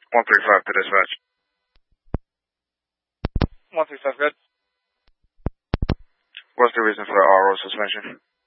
135 to dispatch. 135, good. What's the reason for the RO suspension?